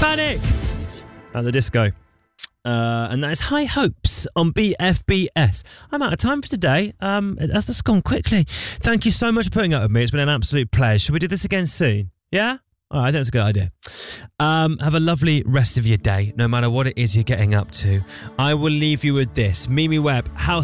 Panic at the Disco. And that is High Hopes on BFBS. I'm out of time for today. That's just gone quickly. Thank you so much for putting up with me. It's been an absolute pleasure. Should we do this again soon? Yeah? All right, I think that's a good idea. Have a lovely rest of your day, no matter what it is you're getting up to. I will leave you with this. Mimi Webb, House